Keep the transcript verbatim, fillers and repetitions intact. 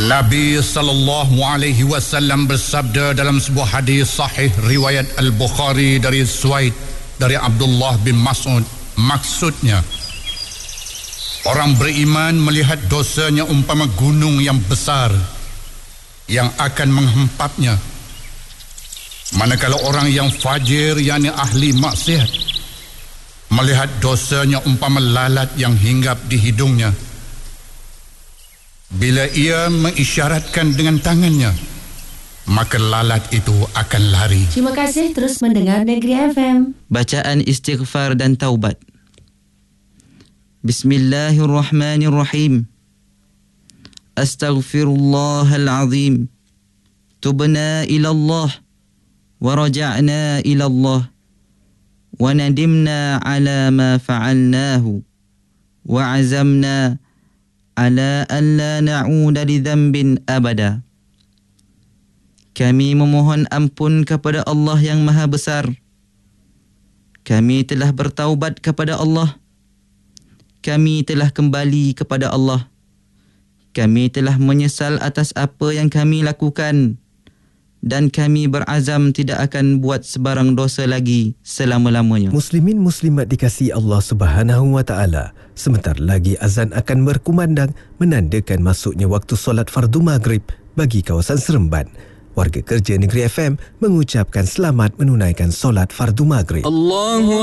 Nabi sallallahu alaihi wasallam bersabda dalam sebuah hadis sahih riwayat Al-Bukhari dari Suaid dari Abdullah bin Mas'ud, maksudnya orang beriman melihat dosanya umpama gunung yang besar yang akan menghempapnya, manakala orang yang fajir yakni ahli maksiat melihat dosanya umpama lalat yang hinggap di hidungnya. Bila ia mengisyaratkan dengan tangannya, maka lalat itu akan lari. Terima kasih terus mendengar Negeri F M. Bacaan istighfar dan taubat. Bismillahirrahmanirrahim. Astaghfirullahal azim. Tubna ila Allah wa raja'na ila Allah wa nadimna ala ma fa'alnahu wa azamna ala an la na'uda li dhanbin abada. Kami memohon ampun kepada Allah yang Maha Besar. Kami telah bertaubat kepada Allah. Kami telah kembali kepada Allah. Kami telah menyesal atas apa yang kami lakukan. Dan kami berazam tidak akan buat sebarang dosa lagi selama-lamanya. Muslimin muslimat dikasihi Allah Subhanahu wa taala, sebentar lagi azan akan berkumandang menandakan masuknya waktu solat fardu maghrib bagi kawasan Seremban. Warga kerja Negeri F M mengucapkan selamat menunaikan solat fardu maghrib. Allahu